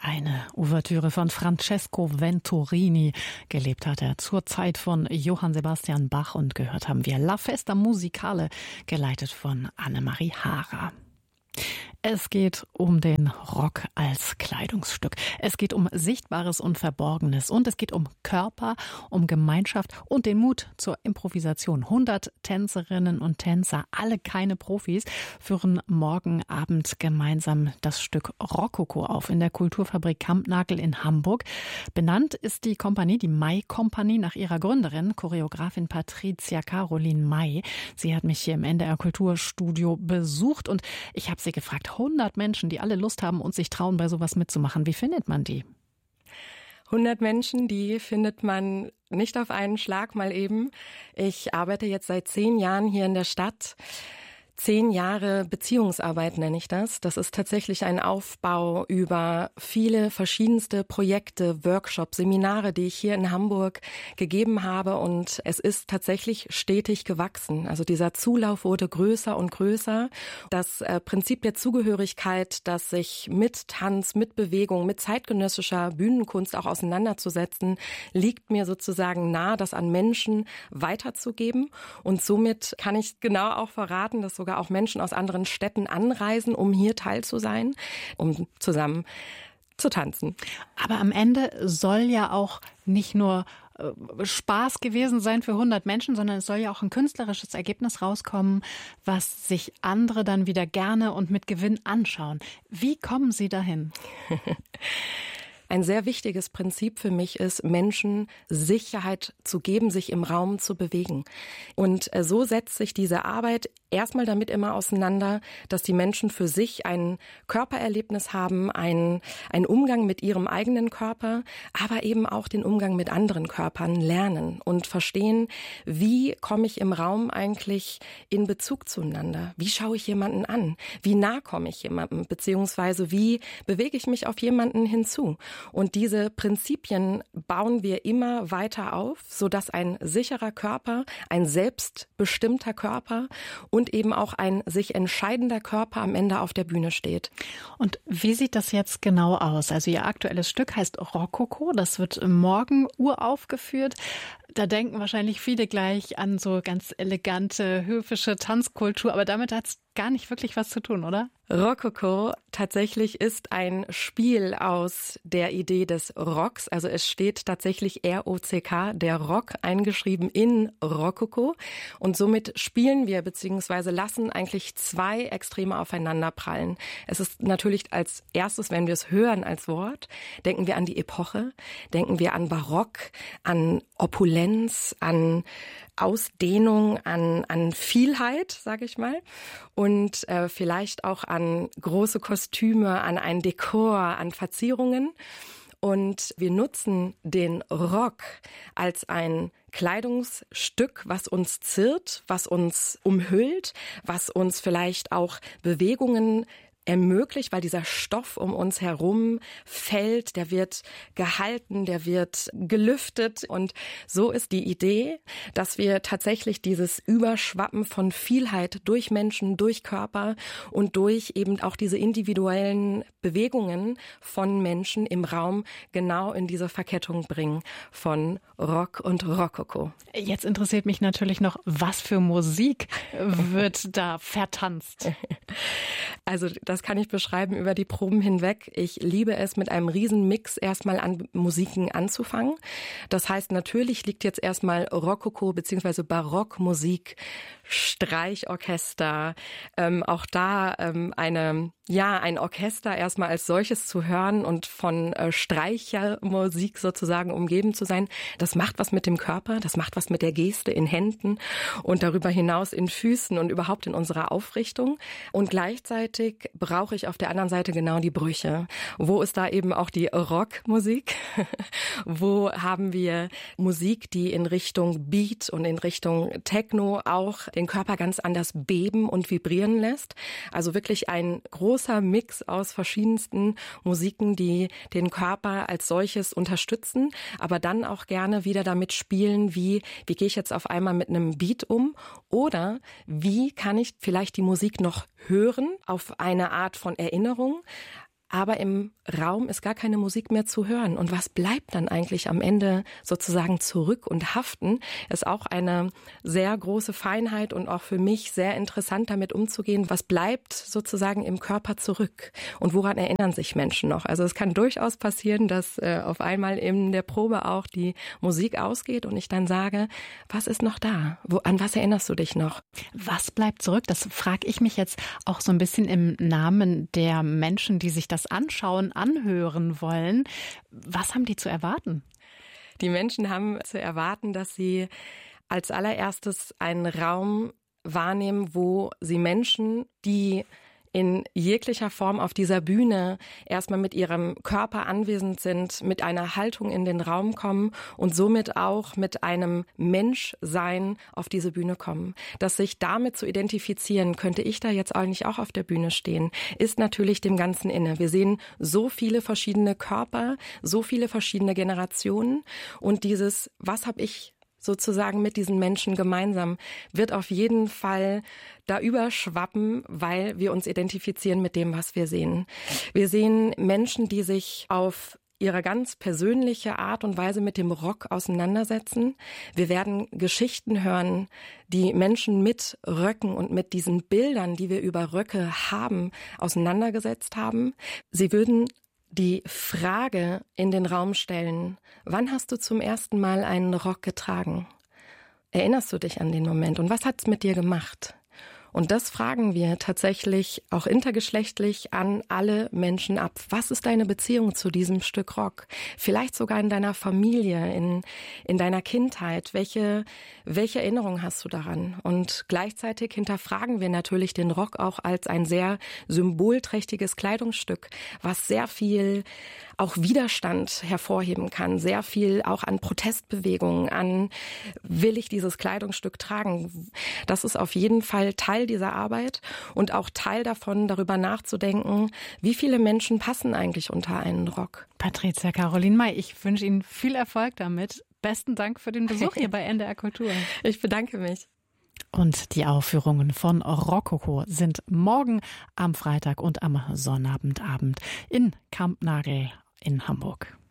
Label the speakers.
Speaker 1: Eine Ouvertüre von Francesco Venturini. Gelebt hat er zur Zeit von Johann Sebastian Bach und gehört haben wir La Festa Musicale, geleitet von Annemarie Haarer. Es geht um den Rock als Kleidungsstück. Es geht um Sichtbares und Verborgenes. Und es geht um Körper, um Gemeinschaft und den Mut zur Improvisation. 100 Tänzerinnen und Tänzer, alle keine Profis, führen morgen Abend gemeinsam das Stück Rokoko auf in der Kulturfabrik Kampnagel in Hamburg. Benannt ist die Kompanie, die May Kompanie, nach ihrer Gründerin, Choreografin Patricia Caroline May. Sie hat mich hier im NDR Kulturstudio besucht und ich habe sie gefragt, 100 Menschen, die alle Lust haben und sich trauen, bei sowas mitzumachen. Wie findet man die?
Speaker 2: 100 Menschen, die findet man nicht auf einen Schlag mal eben. Ich arbeite jetzt seit 10 Jahren hier in der Stadt. 10 Jahre Beziehungsarbeit nenne ich das. Das ist tatsächlich ein Aufbau über viele verschiedenste Projekte, Workshops, Seminare, die ich hier in Hamburg gegeben habe. Und es ist tatsächlich stetig gewachsen. Also dieser Zulauf wurde größer und größer. Das Prinzip der Zugehörigkeit, das sich mit Tanz, mit Bewegung, mit zeitgenössischer Bühnenkunst auch auseinanderzusetzen, liegt mir sozusagen nahe, das an Menschen weiterzugeben. Und somit kann ich genau auch verraten, dass sogar auch Menschen aus anderen Städten anreisen, um hier teil zu sein, um zusammen zu tanzen.
Speaker 1: Aber am Ende soll ja auch nicht nur Spaß gewesen sein für 100 Menschen, sondern es soll ja auch ein künstlerisches Ergebnis rauskommen, was sich andere dann wieder gerne und mit Gewinn anschauen. Wie kommen Sie dahin?
Speaker 2: Ein sehr wichtiges Prinzip für mich ist, Menschen Sicherheit zu geben, sich im Raum zu bewegen. Und so setzt sich diese Arbeit erstmal damit immer auseinander, dass die Menschen für sich ein Körpererlebnis haben, einen Umgang mit ihrem eigenen Körper, aber eben auch den Umgang mit anderen Körpern lernen und verstehen, wie komme ich im Raum eigentlich in Bezug zueinander? Wie schaue ich jemanden an? Wie nah komme ich jemandem? Beziehungsweise wie bewege ich mich auf jemanden hinzu? Und diese Prinzipien bauen wir immer weiter auf, sodass ein sicherer Körper, ein selbstbestimmter Körper und eben auch ein sich entscheidender Körper am Ende auf der Bühne steht.
Speaker 1: Und wie sieht das jetzt genau aus? Also Ihr aktuelles Stück heißt Rokoko, das wird morgen uraufgeführt. Da denken wahrscheinlich viele gleich an so ganz elegante, höfische Tanzkultur, aber damit hat es gar nicht wirklich was zu tun, oder?
Speaker 2: Rokoko tatsächlich ist ein Spiel aus der Idee des Rocks. Also es steht tatsächlich R-O-C-K, der Rock, eingeschrieben in Rokoko. Und somit spielen wir bzw. lassen eigentlich 2 Extreme aufeinanderprallen. Es ist natürlich als erstes, wenn wir es hören als Wort, denken wir an die Epoche, denken wir an Barock, an Opulenz, an Ausdehnung, an Vielheit, sage ich mal, und vielleicht auch an große Kostüme, an ein Dekor, an Verzierungen. Und wir nutzen den Rock als ein Kleidungsstück, was uns ziert, was uns umhüllt, was uns vielleicht auch Bewegungen ermöglicht, weil dieser Stoff um uns herum fällt, der wird gehalten, der wird gelüftet. Und so ist die Idee, dass wir tatsächlich dieses Überschwappen von Vielheit durch Menschen, durch Körper und durch eben auch diese individuellen Bewegungen von Menschen im Raum genau in diese Verkettung bringen von Rock und Rokoko.
Speaker 1: Jetzt interessiert mich natürlich noch, was für Musik wird da vertanzt?
Speaker 2: Also das kann ich beschreiben über die Proben hinweg. Ich liebe es, mit einem riesen Mix erstmal an Musiken anzufangen. Das heißt, natürlich liegt jetzt erstmal Rokoko bzw. Barockmusik, Streichorchester, auch da ein Orchester erstmal als solches zu hören und von Streichermusik sozusagen umgeben zu sein. Das macht was mit dem Körper, das macht was mit der Geste in Händen und darüber hinaus in Füßen und überhaupt in unserer Aufrichtung. Und gleichzeitig brauche ich auf der anderen Seite genau die Brüche. Wo ist da eben auch die Rockmusik? Wo haben wir Musik, die in Richtung Beat und in Richtung Techno auch den Körper ganz anders beben und vibrieren lässt? Also wirklich ein großer Mix aus verschiedensten Musiken, die den Körper als solches unterstützen, aber dann auch gerne wieder damit spielen, wie gehe ich jetzt auf einmal mit einem Beat um oder wie kann ich vielleicht die Musik noch hören auf eine Art von Erinnerung, aber im Raum ist gar keine Musik mehr zu hören. Und was bleibt dann eigentlich am Ende sozusagen zurück und haften, ist auch eine sehr große Feinheit und auch für mich sehr interessant, damit umzugehen. Was bleibt sozusagen im Körper zurück und woran erinnern sich Menschen noch? Also es kann durchaus passieren, dass auf einmal in der Probe auch die Musik ausgeht und ich dann sage, was ist noch da? An was erinnerst du dich noch?
Speaker 1: Was bleibt zurück? Das frage ich mich jetzt auch so ein bisschen im Namen der Menschen, die sich das anschauen, anhören wollen. Was haben die zu erwarten?
Speaker 2: Die Menschen haben zu erwarten, dass sie als allererstes einen Raum wahrnehmen, wo sie Menschen, die in jeglicher Form auf dieser Bühne erstmal mit ihrem Körper anwesend sind, mit einer Haltung in den Raum kommen und somit auch mit einem Menschsein auf diese Bühne kommen. Dass sich damit zu identifizieren, könnte ich da jetzt eigentlich auch auf der Bühne stehen, ist natürlich dem Ganzen inne. Wir sehen so viele verschiedene Körper, so viele verschiedene Generationen und dieses, was habe ich sozusagen mit diesen Menschen gemeinsam, wird auf jeden Fall da überschwappen, weil wir uns identifizieren mit dem, was wir sehen. Wir sehen Menschen, die sich auf ihre ganz persönliche Art und Weise mit dem Rock auseinandersetzen. Wir werden Geschichten hören, die Menschen mit Röcken und mit diesen Bildern, die wir über Röcke haben, auseinandergesetzt haben. Sie würden die Frage in den Raum stellen, wann hast du zum ersten Mal einen Rock getragen? Erinnerst du dich an den Moment und was hat's mit dir gemacht? Und das fragen wir tatsächlich auch intergeschlechtlich an alle Menschen ab. Was ist deine Beziehung zu diesem Stück Rock? Vielleicht sogar in deiner Familie, in deiner Kindheit. Welche Erinnerung hast du daran? Und gleichzeitig hinterfragen wir natürlich den Rock auch als ein sehr symbolträchtiges Kleidungsstück, was sehr viel auch Widerstand hervorheben kann, sehr viel auch an Protestbewegungen, an will ich dieses Kleidungsstück tragen. Das ist auf jeden Fall Teil dieser Arbeit und auch Teil davon, darüber nachzudenken, wie viele Menschen passen eigentlich unter einen Rock.
Speaker 1: Patricia Caroline May, ich wünsche Ihnen viel Erfolg damit. Besten Dank für den Besuch hier bei NDR Kultur.
Speaker 2: Ich bedanke mich.
Speaker 1: Und die Aufführungen von Rokoko sind morgen am Freitag und am Sonnabendabend in Kampnagel in Hamburg.